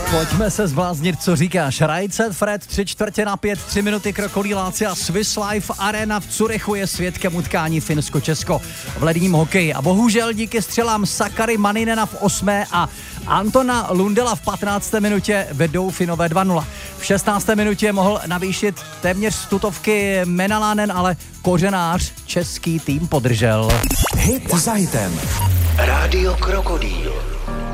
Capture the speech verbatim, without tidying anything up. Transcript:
Pojďme se zbláznit, co říkáš. Rajcet Fred, tři čtvrtě na pět, tři minuty Krokodýláci a Swiss Life Arena v Curychu je svědkem utkání Finsko-Česko v ledním hokeji. A bohužel díky střelám Sakary Maninena v osmé a Antona Lundela v patnácté minutě vedou Finové dva nula. V šestnácté minutě mohl navýšit téměř z tutovky Menalánen, ale kořenář český tým podržel. Hit za hitem. Rádio Krokodýl.